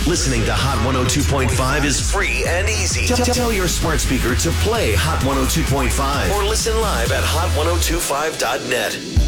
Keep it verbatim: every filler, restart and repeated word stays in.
Listening to Hot one oh two point five is free and easy. Tell, tell your smart speaker to play Hot one oh two point five or listen live at hot ten twenty-five dot net.